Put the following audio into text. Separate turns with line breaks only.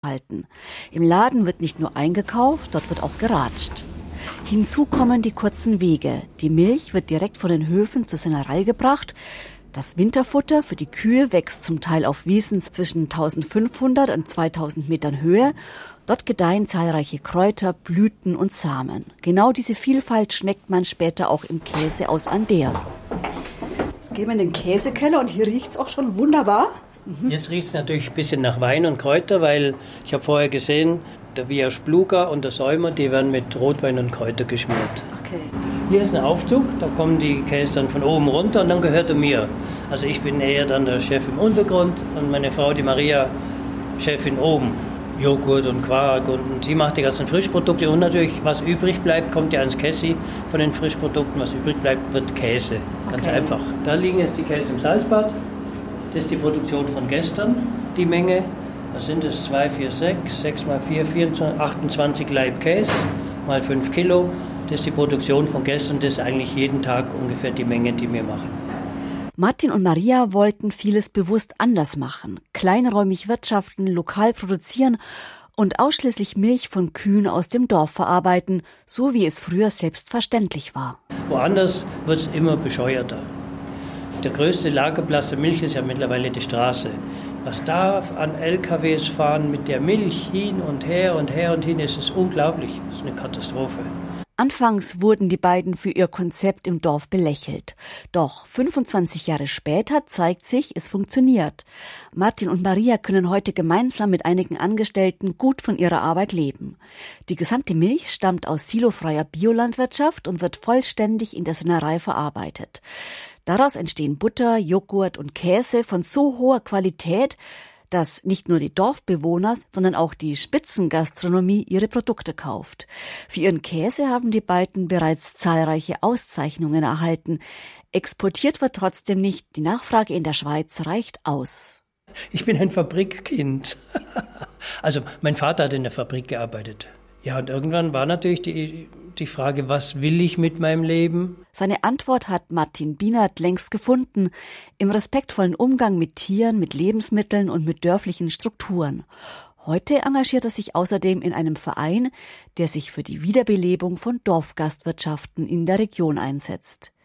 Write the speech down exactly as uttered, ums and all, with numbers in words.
halten. Im Laden wird nicht nur eingekauft, dort wird auch geratscht. Hinzu kommen die kurzen Wege. Die Milch wird direkt von den Höfen zur Sennerei gebracht. Das Winterfutter für die Kühe wächst zum Teil auf Wiesen zwischen eintausendfünfhundert und zweitausend Metern Höhe. Dort gedeihen zahlreiche Kräuter, Blüten und Samen. Genau diese Vielfalt schmeckt man später auch im Käse aus Andern. Jetzt gehen wir in den Käsekeller und hier riecht es auch schon wunderbar.
Mhm. Jetzt riecht es natürlich ein bisschen nach Wein und Kräuter, weil ich habe vorher gesehen, der Via Spluga und der Säumer, die werden mit Rotwein und Kräuter geschmiert.
Okay.
Hier ist ein Aufzug, da kommen die Käse dann von oben runter und dann gehört er mir. Also ich bin eher dann der Chef im Untergrund und meine Frau, die Maria, Chefin oben. Joghurt und Quark und sie macht die ganzen Frischprodukte und natürlich, was übrig bleibt, kommt ja ans Kässi von den Frischprodukten. Was übrig bleibt, wird Käse. Ganz okay. Einfach. Da liegen jetzt die Käse im Salzbad. Das ist die Produktion von gestern, die Menge. Was sind es? zwei, vier, sechs, sechs mal vier, vierundzwanzig, achtundzwanzig Laib Käse mal fünf Kilo. Das ist die Produktion von gestern. Das ist eigentlich jeden Tag ungefähr die Menge, die wir machen.
Martin und Maria wollten vieles bewusst anders machen. Kleinräumig wirtschaften, lokal produzieren und ausschließlich Milch von Kühen aus dem Dorf verarbeiten, so wie es früher selbstverständlich war.
Woanders wird es immer bescheuerter. Der größte Lagerplatz der Milch ist ja mittlerweile die Straße. Was da an L K Ws fahren mit der Milch hin und her und her und hin, ist es unglaublich. Das ist eine Katastrophe.
Anfangs wurden die beiden für ihr Konzept im Dorf belächelt. Doch fünfundzwanzig Jahre später zeigt sich, es funktioniert. Martin und Maria können heute gemeinsam mit einigen Angestellten gut von ihrer Arbeit leben. Die gesamte Milch stammt aus silofreier Biolandwirtschaft und wird vollständig in der Sennerei verarbeitet. Daraus entstehen Butter, Joghurt und Käse von so hoher Qualität, dass nicht nur die Dorfbewohner, sondern auch die Spitzengastronomie ihre Produkte kauft. Für ihren Käse haben die beiden bereits zahlreiche Auszeichnungen erhalten. Exportiert wird trotzdem nicht, die Nachfrage in der Schweiz reicht aus.
Ich bin ein Fabrikkind. Also mein Vater hat in der Fabrik gearbeitet. Ja, und irgendwann war natürlich die, die Frage, was will ich mit meinem Leben?
Seine Antwort hat Martin Bienert längst gefunden, im respektvollen Umgang mit Tieren, mit Lebensmitteln und mit dörflichen Strukturen. Heute engagiert er sich außerdem in einem Verein, der sich für die Wiederbelebung von Dorfgastwirtschaften in der Region einsetzt.